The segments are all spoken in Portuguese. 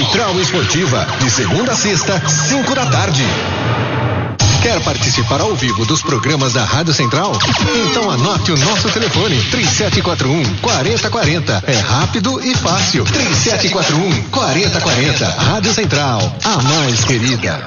Central Esportiva, de segunda a sexta, 5 da tarde. Quer participar ao vivo dos programas da Rádio Central? Então anote o nosso telefone, 3741-4040. É rápido e fácil. 3741-4040. Rádio Central, a mais querida.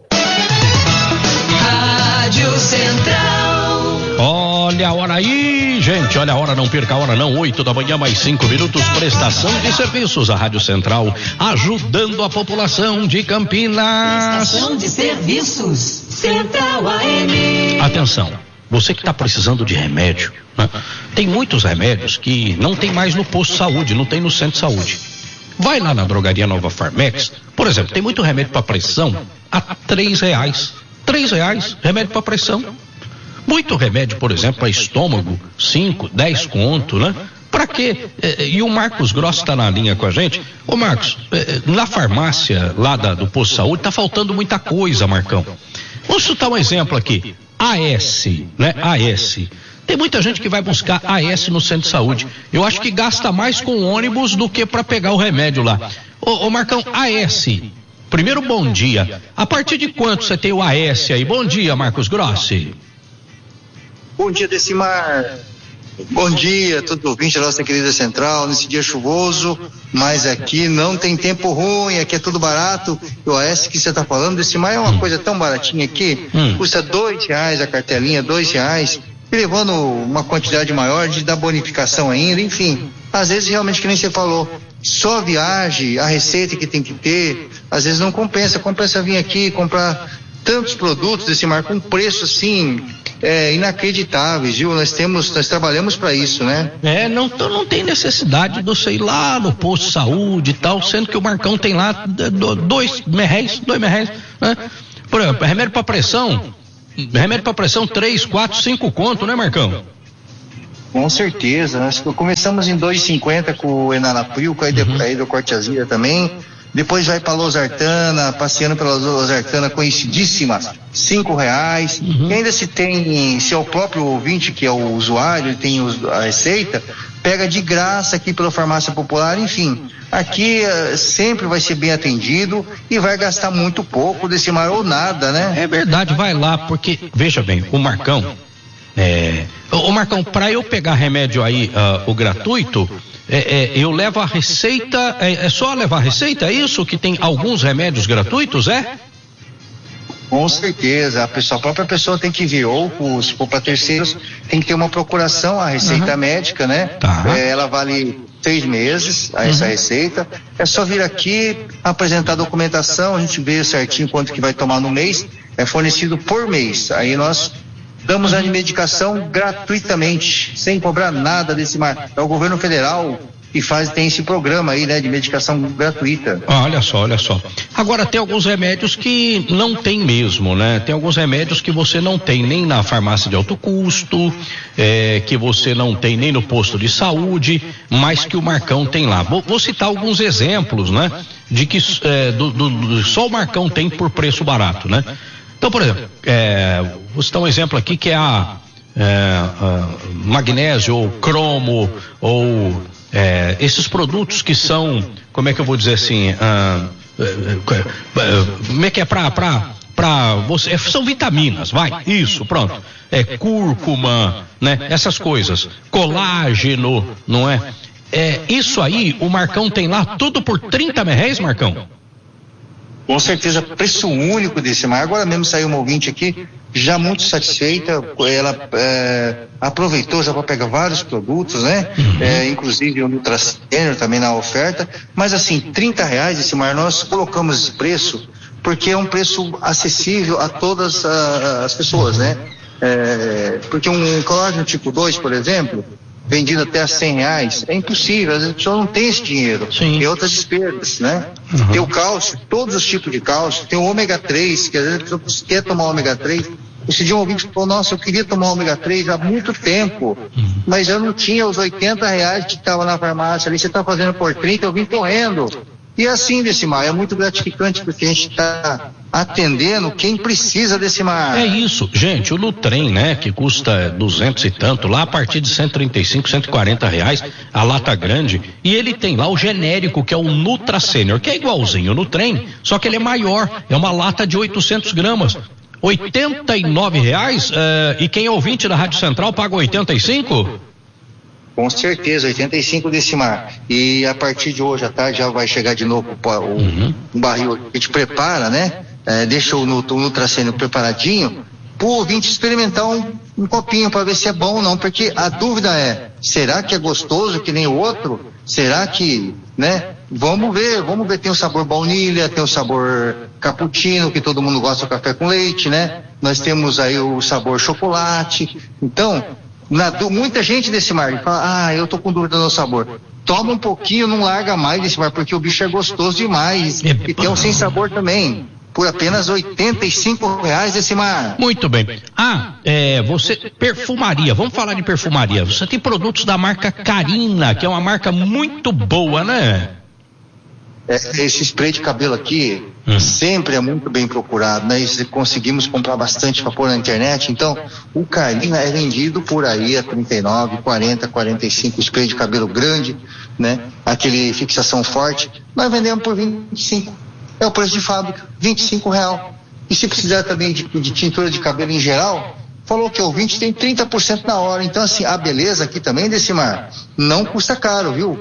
Rádio Central. Olha a hora aí, gente, olha a hora, não perca a hora não, 8 da manhã, mais 5 minutos, prestação de serviços, a Rádio Central, ajudando a população de Campinas. Prestação de serviços, Central AM. Atenção, você que está precisando de remédio, né? Tem muitos remédios que não tem mais no posto de saúde, não tem no centro de saúde. Vai lá na drogaria Nova Farmex, por exemplo, tem muito remédio para pressão a R$3. R$3, remédio para pressão. Muito remédio, por exemplo, para estômago, 5, 10 conto, né? Pra quê? E o Marcos Gross está na linha com a gente. Ô Marcos, na farmácia lá do posto de saúde tá faltando muita coisa, Marcão. Vamos citar um exemplo aqui. AS, né? AS. Tem muita gente que vai buscar AS no centro de saúde. Eu acho que gasta mais com ônibus do que para pegar o remédio lá. Ô Marcão, AS. Primeiro, bom dia. A partir de quanto você tem o AS aí? Bom dia, Marcos Grossi. Bom dia, Decimar. Bom dia, todo ouvinte da nossa querida Central, nesse dia chuvoso, mas aqui não tem tempo ruim, aqui é tudo barato. O OS que você está falando, Decimar, é uma coisa tão baratinha aqui, custa R$2 a cartelinha, R$2, e levando uma quantidade maior de dar bonificação ainda, enfim. Às vezes, realmente, que nem você falou, só a viagem, a receita que tem que ter, às vezes não compensa vir aqui comprar tantos produtos, Decimar, com preço assim, inacreditáveis, viu? Nós trabalhamos para isso, né? Não tem necessidade de você ir lá no posto de saúde e tal, sendo que o Marcão tem lá R$2, né? Por exemplo, remédio para pressão, 3, 4, 5 conto, né, Marcão? Com certeza, nós começamos em R$2,50 com o Enalapril, com a hidrocortiazida também. Depois vai para Losartana, passeando pela Losartana, conhecidíssima, R$5. E ainda se é o próprio ouvinte, que é o usuário, ele tem a receita, pega de graça aqui pela Farmácia Popular, enfim. Aqui sempre vai ser bem atendido e vai gastar muito pouco, Decimar, ou nada, né? É verdade, vai lá, porque, veja bem, o Marcão, para eu pegar remédio aí, o gratuito, eu levo a receita, é só levar a receita, é isso? Que tem alguns remédios gratuitos, é? Com certeza, a própria pessoa tem que vir, ou se for para terceiros, tem que ter uma procuração, a receita médica, né? Tá. Ela vale 3 meses, essa receita. É só vir aqui, apresentar a documentação, a gente vê certinho quanto que vai tomar no mês, é fornecido por mês. Aí nós damos a medicação gratuitamente, sem cobrar nada Decimar. É o governo federal que tem esse programa aí, né, de medicação gratuita. Olha só. Agora, tem alguns remédios que não tem mesmo, né? Tem alguns remédios que você não tem nem na farmácia de alto custo, que você não tem nem no posto de saúde, mas que o Marcão tem lá. Vou citar alguns exemplos, né? De que só o Marcão tem por preço barato, né? Então, por exemplo, vou citar um exemplo aqui que é a magnésio ou cromo ou esses produtos que são, como é que eu vou dizer assim, como é que é pra você, são vitaminas, vai, isso, pronto, cúrcuma, né, essas coisas, colágeno, não é? Isso aí, o Marcão tem lá tudo por R$30, Marcão? Com certeza, preço único desse, mas agora mesmo saiu uma ouvinte aqui, já muito satisfeita, ela aproveitou já para pegar vários produtos, né? Inclusive o Nutracênio também na oferta, mas assim, R$30, esse mar, nós colocamos esse preço porque é um preço acessível a todas as pessoas, né? Porque um colágeno tipo 2, por exemplo, vendido até a R$100, é impossível, às vezes a pessoa não tem esse dinheiro. Sim. Tem outras despesas, né? Tem o cálcio, todos os tipos de cálcio, tem o ômega 3, que às vezes a pessoa quer tomar ômega 3. Esse dia um ouvinte falou, nossa, eu queria tomar ômega 3 há muito tempo, mas eu não tinha os R$80 que estava na farmácia, ali você está fazendo por 30, eu vim correndo. E assim, Decimar, é muito gratificante porque a gente está atendendo quem precisa desse mar. É isso, gente, o Nutrem, né, que custa 200 e tanto, lá a partir de 135, 140 reais, a lata grande, e ele tem lá o genérico, que é o Nutra Sênior, que é igualzinho o Nutrem, só que ele é maior, é uma lata de 800 gramas, R$89, e quem é ouvinte da Rádio Central paga 85? Com certeza, 85 desse mar. E a partir de hoje à tarde já vai chegar de novo um barril que a gente prepara, né? Deixa o Nutra Sênior preparadinho, pro ouvinte experimentar um copinho para ver se é bom ou não, porque a dúvida é, será que é gostoso que nem o outro? Será que, né? Vamos ver, tem o sabor baunilha, tem o sabor cappuccino, que todo mundo gosta do café com leite, né? Nós temos aí o sabor chocolate. Então, muita gente desse mar fala, eu tô com dúvida no sabor. Toma um pouquinho, não larga mais desse mar, porque o bicho é gostoso demais. E tem um sem sabor também, por apenas R$85 desse mar. Muito bem. Você, perfumaria, vamos falar de perfumaria. Você tem produtos da marca Carina, que é uma marca muito boa, né? Esse spray de cabelo aqui sempre é muito bem procurado, né? E conseguimos comprar bastante para pôr na internet. Então, o Carina é vendido por aí a 39, 40, 45, spray de cabelo grande, né? Aquele fixação forte, nós vendemos por 25. É o preço de fábrica, R$25. E se precisar também de tintura de cabelo em geral, falou que o ouvinte tem 30% na hora. Então, assim, a beleza aqui também desse mar não custa caro, viu?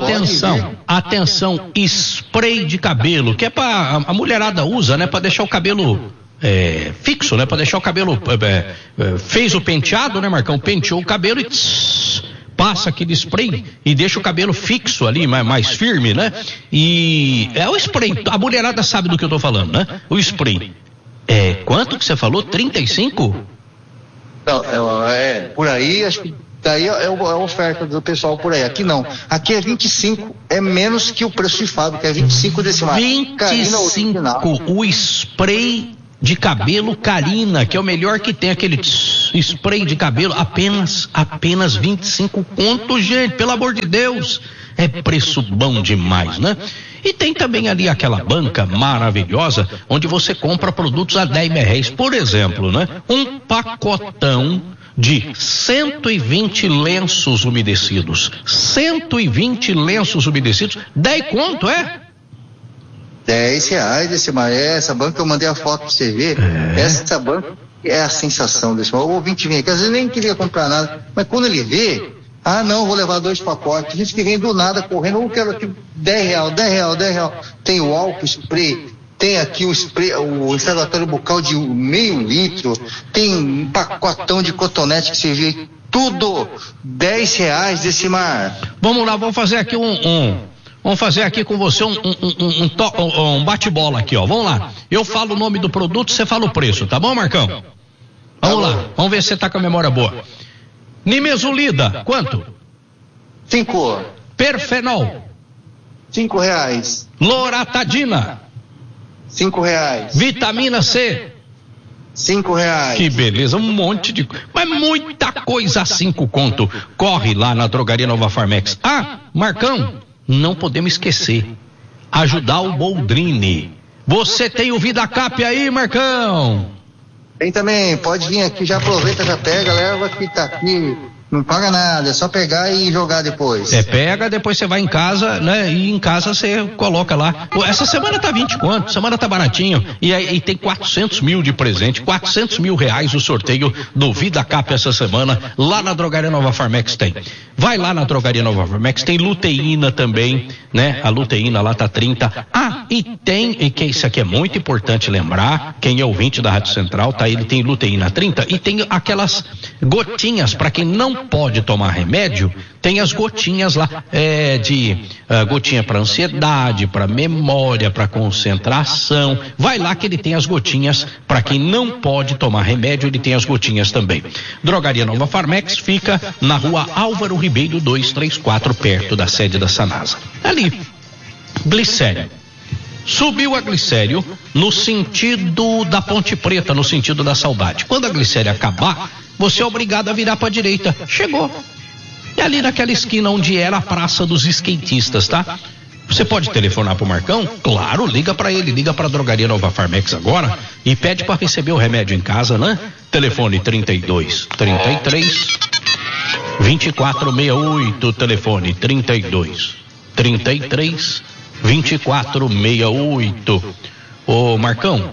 Atenção, spray de cabelo, que é para a mulherada usa, né? Para deixar o cabelo fixo, né? Para deixar o cabelo fez o penteado, né, Marcão? Penteou o cabelo e passa aquele spray e deixa o cabelo fixo ali, mais firme, né? E é o spray, a mulherada sabe do que eu tô falando, né? O spray. Quanto que você falou? 35? Não, por aí, acho que daí é a oferta do pessoal por aí. Aqui não. Aqui é 25, é menos que o preço de fábrica, é 25 desse mar. 25, o spray de cabelo Carina, que é o melhor que tem, aquele spray de cabelo, apenas 25 conto, gente, pelo amor de Deus. É preço bom demais, né? E tem também ali aquela banca maravilhosa, onde você compra produtos a R$10, por exemplo, né? Um pacotão de 120 lenços umedecidos. 120 lenços umedecidos, 10 conto, R$10 desse mar. Essa banca eu mandei a foto pra você ver. Essa banca é a sensação desse mar. O ouvinte vem aqui, às vezes nem queria comprar nada, mas quando ele vê, vou levar 2 pacotes. A gente que vem do nada correndo, eu quero aqui R$10. Tem o álcool spray, tem aqui o spray, o instalatório bucal de meio litro, tem um pacotão de cotonete que você vê, tudo R$10 desse mar. Vamos lá, vamos fazer aqui vamos fazer aqui com você um bate-bola aqui, ó. Vamos lá. Eu falo o nome do produto, você fala o preço, tá bom, Marcão? Vamos lá. Vamos ver se você tá com a memória boa. Nimesulida, quanto? 5. Perfenol, R$5. Loratadina, R$5. vitamina C, R$5. Que beleza, um monte de coisa, mas muita coisa a 5 conto. Corre lá na Drogaria Nova Farmex. Marcão, não podemos esquecer, ajudar o Boldrini. Você tem o VidaCap aí, Marcão? Tem também, pode vir aqui, já aproveita, já pega, leva que tá aqui, não paga nada, é só pegar e jogar depois. Pega, depois você vai em casa, né, e em casa você coloca lá. Essa semana tá 20 quanto, semana tá baratinho, e tem 400 mil de presente, R$400 mil o sorteio do VidaCap essa semana, lá na Drogaria Nova Farmex tem. Vai lá na Drogaria Nova Farmex, tem luteína também, né, a luteína lá tá 30. E que isso aqui é muito importante lembrar, quem é ouvinte da Rádio Central, tá, ele tem luteína 30 e tem aquelas gotinhas para quem não pode tomar remédio, tem as gotinhas lá, gotinha para ansiedade, para memória, para concentração. Vai lá que ele tem as gotinhas para quem não pode tomar remédio, ele tem as gotinhas também. Drogaria Nova Farmex fica na rua Álvaro Ribeiro 234, perto da sede da Sanasa. Ali, glicério. Subiu a glicério no sentido da Ponte Preta, no sentido da Saudade. Quando a glicério acabar, você é obrigado a virar para a direita. Chegou. E ali naquela esquina onde era a Praça dos Skatistas, tá? Você pode telefonar pro Marcão? Claro, liga para ele, liga para a Drogaria Nova Farmex agora e pede para receber o remédio em casa, né? Telefone 32 33 2468, telefone 32 33 2468. Ô Marcão,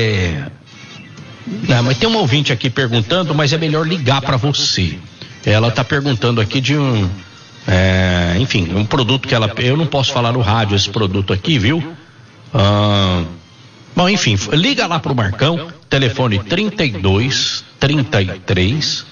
não, mas tem uma ouvinte aqui perguntando, mas é melhor ligar para você. Ela tá perguntando aqui de um produto que eu não posso falar no rádio esse produto aqui, viu? Bom, enfim, liga lá pro Marcão, telefone 32 33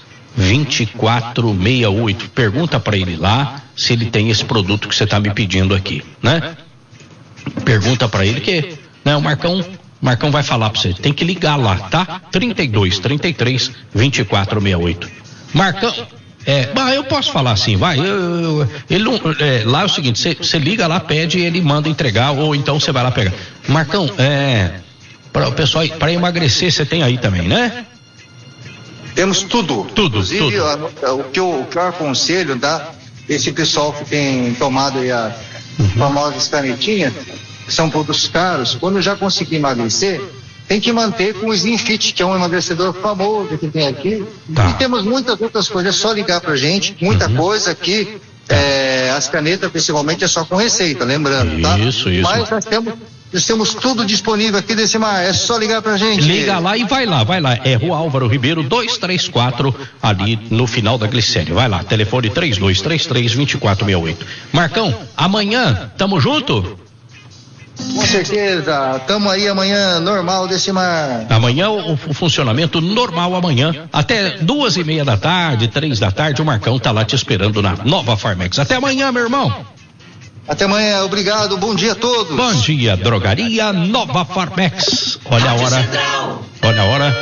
2468. Pergunta para ele lá se ele tem esse produto que você tá me pedindo aqui, né? Pergunta para ele que, né, o Marcão vai falar para você. Tem que ligar lá, tá? 32 33 2468. Marcão, eu posso falar assim, vai. Lá é o seguinte, você liga lá, pede e ele manda entregar, ou então você vai lá pegar. Marcão, para o pessoal, para emagrecer, você tem aí também, né? Temos tudo. Inclusive, o que eu aconselho, tá? Esse pessoal que tem tomado aí a famosa canetinha, que são produtos caros, quando já conseguir emagrecer, tem que manter com o Slim Fit, que é um emagrecedor famoso que tem aqui. Tá. E temos muitas outras coisas, é só ligar pra gente, muita coisa aqui. As canetas, principalmente, é só com receita, lembrando, tá? Isso. Mas nós temos tudo disponível aqui, Decimar, é só ligar pra gente. Liga lá e vai lá. É Rua Álvaro Ribeiro 234, ali no final da Glicério. Vai lá, telefone 3233-2468. Marcão, amanhã, tamo junto? Com certeza, tamo aí amanhã normal, Decimar. Amanhã o funcionamento normal amanhã, até 2:30 da tarde, 3 da tarde, o Marcão tá lá te esperando na Nova Farmex. Até amanhã, meu irmão. Até amanhã, obrigado, bom dia a todos. Bom dia, Drogaria Nova Farmex. Olha a hora,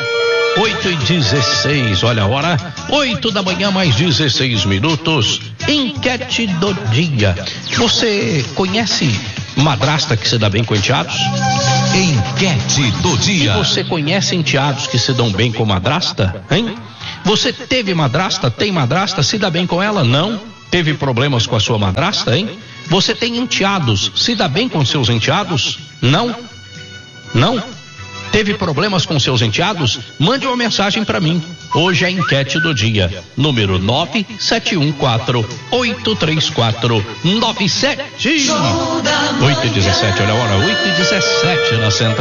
8:16, olha a hora, 8 da manhã, mais 16 minutos. Enquete do dia. Você conhece madrasta que se dá bem com enteados? Enquete do dia. E você conhece enteados que se dão bem com madrasta, hein? Você teve madrasta, tem madrasta, se dá bem com ela? Não? Teve problemas com a sua madrasta, hein? Você tem enteados, se dá bem com seus enteados? Não? Teve problemas com seus enteados? Mande uma mensagem para mim. Hoje é a enquete do dia. Número 971483497. 8:17, olha a hora, 8:17 na Central.